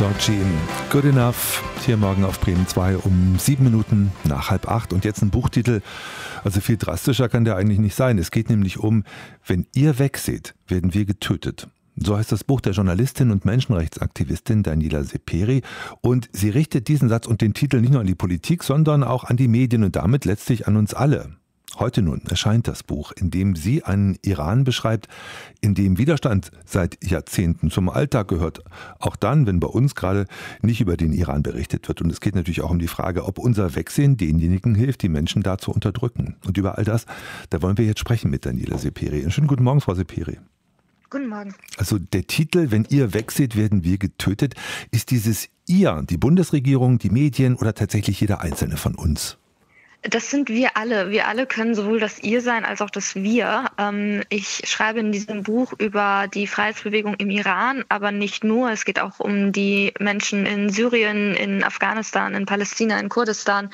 Georgie, Good Enough, hier morgen auf Bremen 2 um 7 Minuten nach 7:30. Und jetzt ein Buchtitel, also viel drastischer kann der eigentlich nicht sein. Es geht nämlich um, wenn ihr wegseht, werden wir getötet. So heißt das Buch der Journalistin und Menschenrechtsaktivistin Daniela Seperi. Und sie richtet diesen Satz und den Titel nicht nur an die Politik, sondern auch an die Medien und damit letztlich an uns alle. Heute nun erscheint das Buch, in dem sie einen Iran beschreibt, in dem Widerstand seit Jahrzehnten zum Alltag gehört. Auch dann, wenn bei uns gerade nicht über den Iran berichtet wird. Und es geht natürlich auch um die Frage, ob unser Wegsehen denjenigen hilft, die Menschen da zu unterdrücken. Und über all das, da wollen wir jetzt sprechen mit Daniela Seperi. Einen schönen guten Morgen, Frau Seperi. Guten Morgen. Also der Titel, wenn ihr wegseht, werden wir getötet. Ist dieses ihr, die Bundesregierung, die Medien oder tatsächlich jeder Einzelne von uns? Das sind wir alle. Wir alle können sowohl das Ihr sein als auch das Wir. Ich schreibe in diesem Buch über die Freiheitsbewegung im Iran, aber nicht nur. Es geht auch um die Menschen in Syrien, in Afghanistan, in Palästina, in Kurdistan.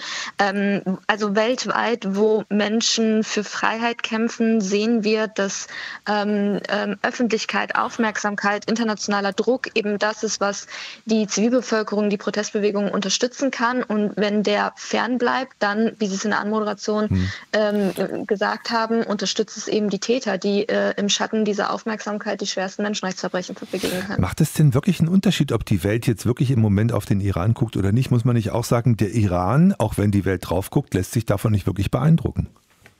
Also weltweit, wo Menschen für Freiheit kämpfen, sehen wir, dass Öffentlichkeit, Aufmerksamkeit, internationaler Druck eben das ist, was die Zivilbevölkerung, die Protestbewegung unterstützen kann. Und wenn der fernbleibt, dann, wie Sie in der Anmoderation gesagt haben, unterstützt es eben die Täter, die im Schatten dieser Aufmerksamkeit die schwersten Menschenrechtsverbrechen begehen können. Macht es denn wirklich einen Unterschied, ob die Welt jetzt wirklich im Moment auf den Iran guckt oder nicht? Muss man nicht auch sagen, der Iran, auch wenn die Welt drauf guckt, lässt sich davon nicht wirklich beeindrucken?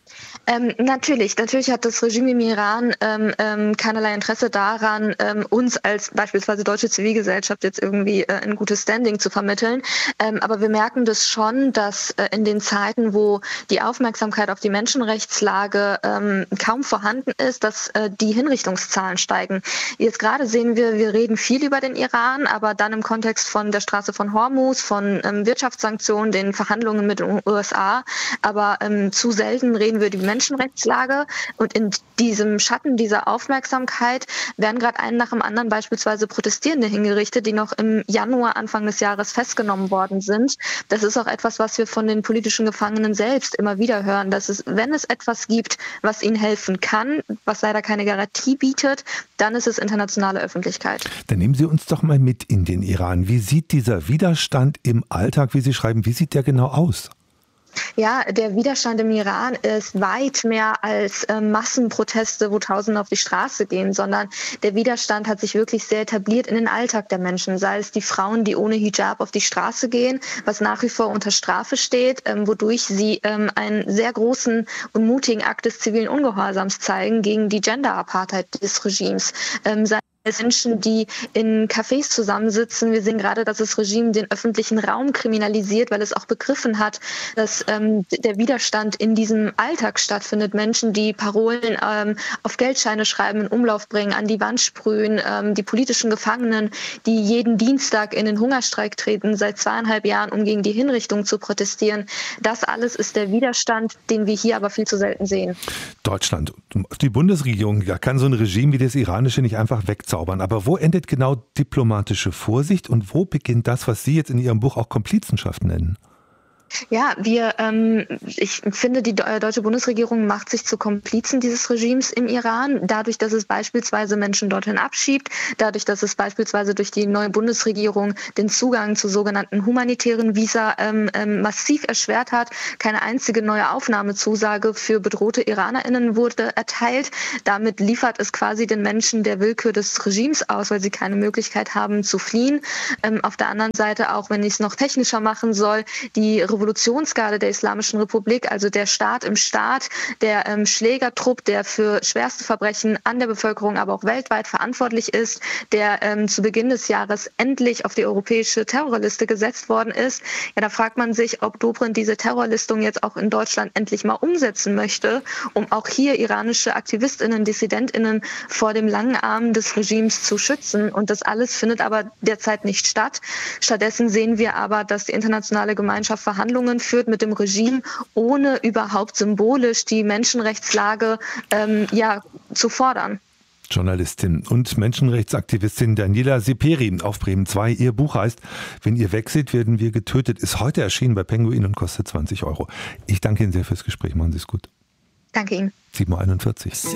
Natürlich hat das Regime im Iran keinerlei Interesse daran, uns als beispielsweise deutsche Zivilgesellschaft jetzt irgendwie ein gutes Standing zu vermitteln. Aber wir merken das schon, dass in den Zeiten, wo die Aufmerksamkeit auf die Menschenrechtslage kaum vorhanden ist, dass die Hinrichtungszahlen steigen. Jetzt gerade sehen wir reden viel über den Iran, aber dann im Kontext von der Straße von Hormuz, von Wirtschaftssanktionen, den Verhandlungen mit den USA. Aber zu selten reden wir über die Menschenrechtslage und in diesem Schatten dieser Aufmerksamkeit werden gerade einen nach dem anderen beispielsweise Protestierende hingerichtet, die noch im Januar, Anfang des Jahres festgenommen worden sind. Das ist auch etwas, was wir von den politischen Gefangenen selbst immer wieder hören, dass es, wenn es etwas gibt, was ihnen helfen kann, was leider keine Garantie bietet, dann ist es internationale Öffentlichkeit. Dann nehmen Sie uns doch mal mit in den Iran. Wie sieht dieser Widerstand im Alltag, wie Sie schreiben, wie sieht der genau aus? Ja, der Widerstand im Iran ist weit mehr als Massenproteste, wo Tausende auf die Straße gehen, sondern der Widerstand hat sich wirklich sehr etabliert in den Alltag der Menschen, sei es die Frauen, die ohne Hijab auf die Straße gehen, was nach wie vor unter Strafe steht, wodurch sie einen sehr großen und mutigen Akt des zivilen Ungehorsams zeigen gegen die Gender-Apartheid des Regimes. Menschen, die in Cafés zusammensitzen. Wir sehen gerade, dass das Regime den öffentlichen Raum kriminalisiert, weil es auch begriffen hat, dass der Widerstand in diesem Alltag stattfindet. Menschen, die Parolen auf Geldscheine schreiben, in Umlauf bringen, an die Wand sprühen, die politischen Gefangenen, die jeden Dienstag in den Hungerstreik treten, seit 2,5 Jahren, um gegen die Hinrichtung zu protestieren. Das alles ist der Widerstand, den wir hier aber viel zu selten sehen. Deutschland, die Bundesregierung, da kann so ein Regime wie das iranische nicht einfach wegzaubern. Aber wo endet genau diplomatische Vorsicht und wo beginnt das, was Sie jetzt in Ihrem Buch auch Komplizenschaft nennen? Ja, ich finde, die deutsche Bundesregierung macht sich zu Komplizen dieses Regimes im Iran, dadurch, dass es beispielsweise Menschen dorthin abschiebt, dadurch, dass es beispielsweise durch die neue Bundesregierung den Zugang zu sogenannten humanitären Visa massiv erschwert hat. Keine einzige neue Aufnahmezusage für bedrohte IranerInnen wurde erteilt. Damit liefert es quasi den Menschen der Willkür des Regimes aus, weil sie keine Möglichkeit haben zu fliehen. Auf der anderen Seite, auch wenn ich es noch technischer machen soll, die Revolutionsgarde der Islamischen Republik, also der Staat im Staat, der Schlägertrupp, der für schwerste Verbrechen an der Bevölkerung, aber auch weltweit verantwortlich ist, der zu Beginn des Jahres endlich auf die europäische Terrorliste gesetzt worden ist. Ja, da fragt man sich, ob Dobrindt diese Terrorlistung jetzt auch in Deutschland endlich mal umsetzen möchte, um auch hier iranische AktivistInnen, DissidentInnen vor dem langen Arm des Regimes zu schützen. Und das alles findet aber derzeit nicht statt. Stattdessen sehen wir aber, dass die internationale Gemeinschaft Verhandlungen führt mit dem Regime, ohne überhaupt symbolisch die Menschenrechtslage zu fordern. Journalistin und Menschenrechtsaktivistin Daniela Seperi auf Bremen 2. Ihr Buch heißt Wenn ihr wegseht, werden wir getötet. Ist heute erschienen bei Penguin und kostet 20 €. Ich danke Ihnen sehr fürs Gespräch. Machen Sie es gut. Danke Ihnen. 7:41 Uhr.